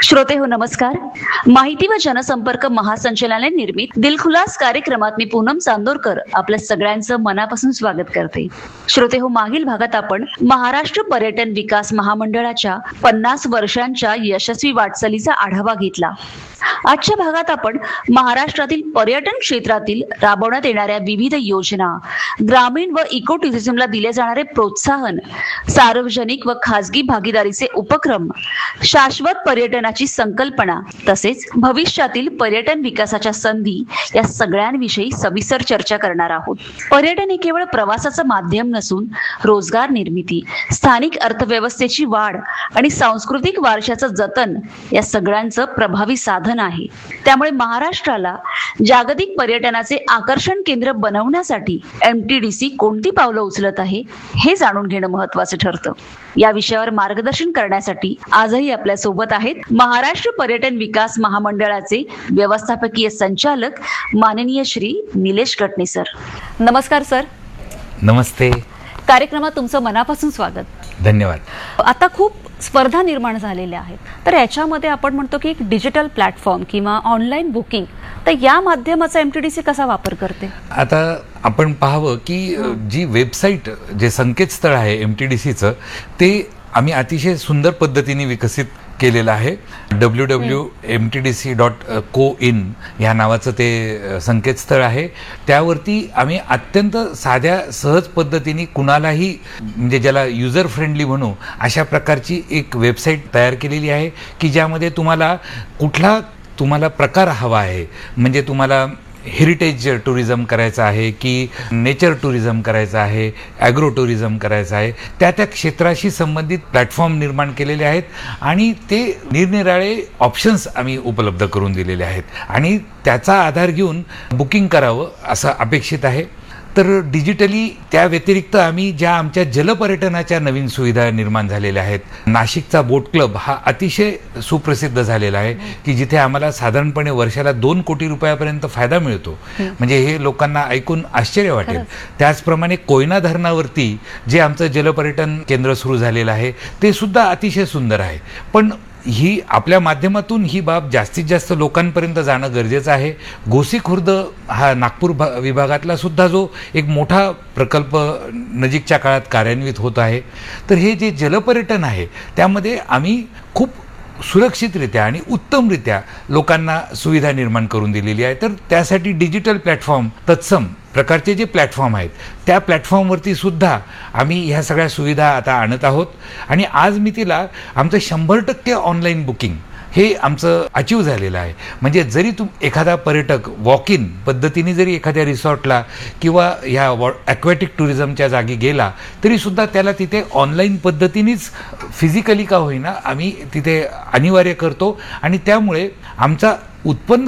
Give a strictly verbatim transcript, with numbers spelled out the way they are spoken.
श्रोते हो नमस्कार. माहिती व जनसंपर्क महासंचालनालय निर्मित दिलखुलास कार्यक्रमात मी पूनम चांदोरकर आपल्या सगळ्यांचं मनापासून स्वागत करते. श्रोते हो, मागील भागात आपण महाराष्ट्र पर्यटन विकास महामंडळाच्या पन्नास वर्षांच्या यशस्वी वाटचालीचा आढावा घेतला. आजच्या भागात आपण महाराष्ट्रातील पर्यटन क्षेत्रातील राबवण्यात येणाऱ्या विविध योजना, ग्रामीण व इको टुरिझमला दिले जाणारे प्रोत्साहन, सार्वजनिक व खासगी भागीदारीचे उपक्रम, शाश्वत पर्यटनाची संकल्पना तसेच भविष्यातील पर्यटन विकासाच्या संधी या सगळ्यांविषयी सविस्तर चर्चा करणार आहोत. पर्यटन हे केवळ प्रवासाचं माध्यम नसून रोजगार निर्मिती, स्थानिक अर्थव्यवस्थेची वाढ आणि सांस्कृतिक वारशाचं जतन या सगळ्यांचं प्रभावी साधन आहे. त्यामुळे महाराष्ट्राला जागतिक पर्यटनाचे आकर्षण केंद्र बनवण्यासाठी एमटीडीसी कोणती पावलं उचलत आहे हे जाणून घेणं महत्त्वाचं ठरतं. या विषयावर मार्गदर्शन करण्यासाठी आजही आपल्या सोबत आहेत महाराष्ट्र पर्यटन विकास महामंडळाचे व्यवस्थापकीय संचालक माननीय श्री निलेश गटणे सर. नमस्कार सर. नमस्ते. कार्यक्रमात तुमचं मनापासून स्वागत. धन्यवाद. आता खूप स्पर्धा निर्माण झालेल्या आहेत, तर याच्यामध्ये आपण म्हणतो की एक डिजिटल प्लॅटफॉर्म किंवा ऑनलाईन बुकिंग, तर या माध्यमाचा एमटीडीसी कसा वापर करते? आता आपण पाहावं की जी वेबसाईट, जे संकेतस्थळ आहे एमटीडीसीचं, ते आम्ही अतिशय सुंदर पद्धतीने विकसित केलेलं आहे. W W M T D C dot को इन ह्या नावाचं ते संकेतस्थळ आहे. त्यावरती आम्ही अत्यंत साध्या सहज पद्धतीने कुणालाही, म्हणजे ज्याला युजर फ्रेंडली म्हणू, अशा प्रकारची एक वेबसाईट तयार केलेली आहे की ज्यामध्ये तुम्हाला कुठला तुम्हाला प्रकार हवा आहे, म्हणजे तुम्हाला हेरिटेज टुरिझम करायचं आहे की नेचर टुरिझम करायचं आहे, ॲग्रो टुरिझम करायचं आहे, त्या त्या क्षेत्राशी संबंधित प्लॅटफॉर्म निर्माण केलेले आहेत आणि ते निरनिराळे ऑप्शन्स आम्ही उपलब्ध करून दिलेले आहेत आणि त्याचा आधार घेऊन बुकिंग करावं असं अपेक्षित आहे. तर डिजिटली त्या व्यतिरिक्त आम्ही ज्या आमच्या जलपर्यटनाच्या नवीन सुविधा निर्माण झालेल्या आहेत, नाशिकचा बोट क्लब हा अतिशय सुप्रसिद्ध झालेला आहे की जिथे आम्हाला साधारणपणे वर्षाला दोन कोटी रुपयापर्यंत फायदा मिळतो. म्हणजे हे लोकांना ऐकून आश्चर्य वाटेल. त्याचप्रमाणे कोयना धरणावरती जे आमचं जलपर्यटन केंद्र सुरू झालेलं आहे ते सुद्धा अतिशय सुंदर आहे. पण ही आपल्या माध्यमातून ही बाब जास्तीत जास्त लोकांपर्यंत जाणं गरजेचं आहे. गोसी खुर्द हा नागपूर विभागातला सुद्धा जो एक मोठा प्रकल्प नजीकच्या काळात कार्यान्वित होत आहे. तर हे जे जलपर्यटन आहे त्यामध्ये आम्ही खूप सुरक्षितरित्या आणि उत्तमरित्या लोकांना सुविधा निर्माण करून दिलेली आहे. तर त्यासाठी डिजिटल प्लॅटफॉर्म, तत्सम प्रकारचे जे प्लॅटफॉर्म आहेत त्या प्लॅटफॉर्मवरती सुद्धा आम्ही ह्या सगळ्या सुविधा आता आणत आहोत. आणि आज मी तिला आमचं शंभर टक्के ऑनलाईन बुकिंग हे आमचं अचीव झालेलं आहे. म्हणजे जरी तुम एखादा पर्यटक वॉक इन पद्धतीने जरी एखाद्या रिसॉर्टला किंवा ह्या वॉ ॲक्वॅटिक टुरिझमच्या जागी गेला तरीसुद्धा त्याला तिथे ऑनलाईन पद्धतीनेच फिजिकली का होईना आम्ही तिथे अनिवार्य करतो आणि त्यामुळे आमचा उत्पन्न